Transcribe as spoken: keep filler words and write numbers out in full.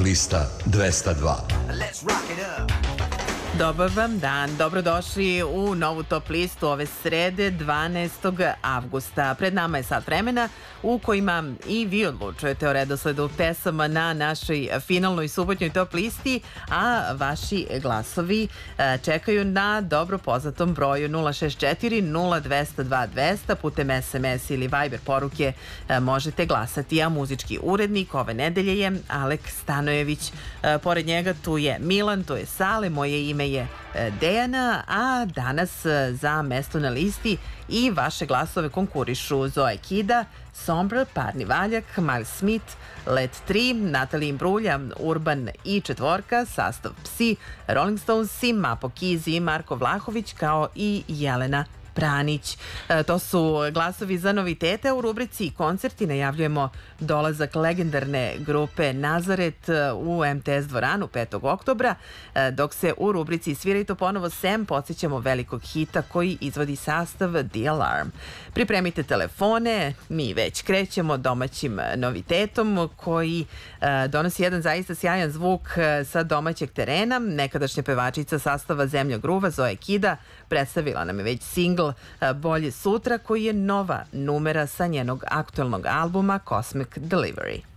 lista dvesta dva. Dobar vam dan, dobrodošli u novu top listu ove srede dvanaestog avgusta. Pred nama je sat vremena u kojima i vi odlučujete o redosledu pesama na našoj finalnoj subotnjoj top listi, a vaši glasovi čekaju na dobro poznatom broju nula šest četiri nula dva nula dva dva nula nula. Putem es em es ili Viber poruke možete glasati, a muzički urednik ove nedelje je Alek Stanojević. Pored njega tu je Milan, tu je Sale, moje ime je Dejana, a danas za mesto na listi i vaše glasove konkurišu Zoe Kida, Sombre, Parni Valjak, Miles Smith, Let tri, Natalie Imbruglia, Urban i Četvorka, sastav Psi, Rolling Stones, Mapo Kizi, Marko Vlahović kao i Jelena Pranić. E, to su glasovi za novitete. U rubrici koncerti najavljujemo dolazak legendarne grupe Nazaret u em te es dvoranu petog oktobra, e, dok se u rubrici Sviraj to ponovo Sem podsjećamo velikog hita koji izvodi sastav The Alarm. Pripremite telefone, mi već krećemo domaćim novitetom koji e, donosi jedan zaista sjajan zvuk sa domaćeg terena. Nekadašnja pevačica sastava Zemlja gruva Zoe Kida predstavila nam je već singl Bolje sutra, koji je nova numera sa njenog aktuelnog albuma Cosmic Delivery.